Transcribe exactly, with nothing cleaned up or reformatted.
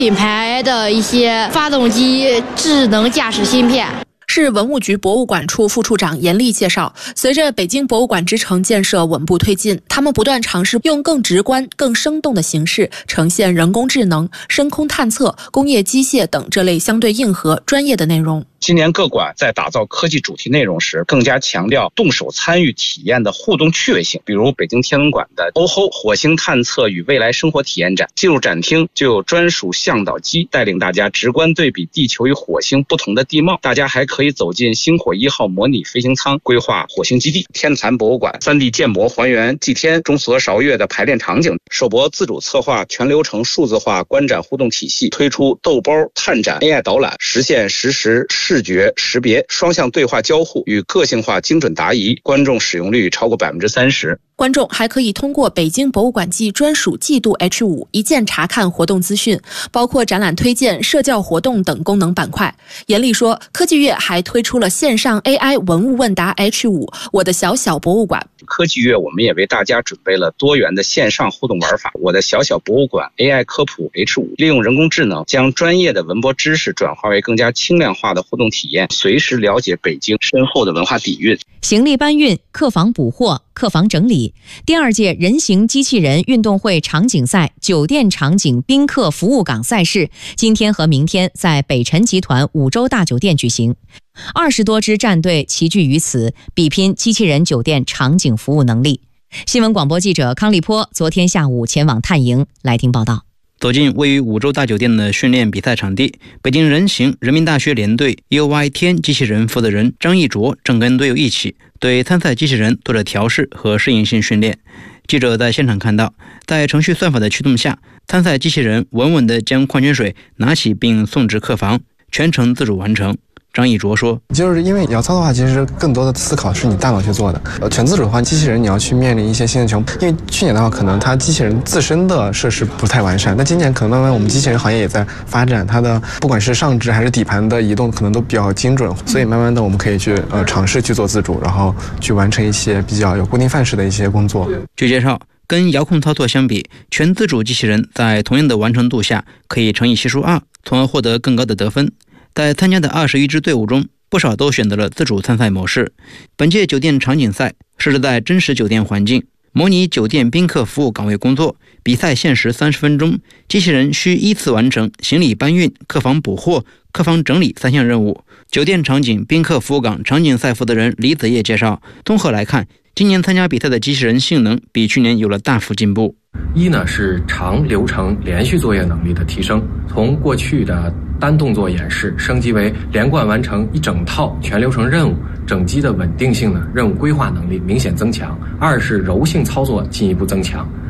品牌的一些发动机智能驾驶芯片。 市文物局博物馆处副处长严厉介绍，随着北京博物馆之城建设稳步推进，他们不断尝试用更直观、更生动的形式呈现人工智能、深空探测、工业机械等这类相对硬核、专业的内容。 今年各馆在打造科技主题内容时，更加强调动手参与体验的互动趣味性。比如北京天文馆的欧吼火星探测与未来生活体验展，进入展厅就有专属向导机带领大家直观对比地球与火星不同的地貌。大家还可以走进星火一号模拟飞行舱，规划火星基地。天坛博物馆 三 D 建模还原祭天、中嵯韶乐的排练场景，首博自主策划全流程数字化观展互动体系，推出豆包探展 A I 导览，实现实时视觉识别、双向对话交互与个性化精准答疑，观众使用率超过百分之三十。 观众还可以通过北京博物馆季专属季度 H 五 一键查看活动资讯，包括展览推荐、社教活动等功能板块。严厉说，科技月还推出了线上 A I 文物问答 H 五 我的小小博物馆。 科技月我们也为大家准备了多元的线上互动玩法，我的小小博物馆 A I 科普 H 五， 利用人工智能将专业的文博知识转化为更加轻量化的互动体验，随时了解北京深厚的文化底蕴。 行李搬运、客房补货、客房整理。第二届人形机器人运动会场景赛酒店场景宾客服务岗赛事今天和明天在北辰集团五洲大酒店举行，二十多支战队齐聚于此，比拼机器人酒店场景服务能力。新闻广播记者康立波昨天下午前往探营，来听报道。 走进位于五洲大酒店的训练比赛场地，北京人行人民大学联队 U Y 天机器人负责人张一卓正跟队友一起对参赛机器人做着调试和适应性训练。记者在现场看到，在程序算法的驱动下，参赛机器人稳稳地将矿泉水拿起并送至客房，全程自主完成。张一卓说， 就是因为你要操作的话，其实更多的思考是你大脑去做的。呃，全自主的话，机器人你要去面临一些新的情况。因为去年的话，可能它机器人自身的设施不太完善，但今年可能慢慢我们机器人行业也在发展，它的不管是上肢还是底盘的移动，可能都比较精准。所以慢慢的我们可以去呃尝试去做自主，然后去完成一些比较有固定范式的一些工作。 据介绍，跟遥控操作相比，全自主机器人在同样的完成度下可以乘以系数二，从而获得更高的得分。在参加的二十一支队伍中，不少都选择了自主参赛模式。本届酒店场景赛设置在真实酒店环境，模拟酒店宾客服务岗位工作，比赛限时三十分钟，机器人需依次完成行李搬运、客房补货、客房整理三项任务。酒店场景宾客服务岗场景赛负责人李子业介绍，综合来看，今年参加比赛的机器人性能比去年有了大幅进步。 一呢是长流程连续作业能力的提升，从过去的单动作演示升级为连贯完成一整套全流程任务，整机的稳定性呢，任务规划能力明显增强。二是柔性操作进一步增强，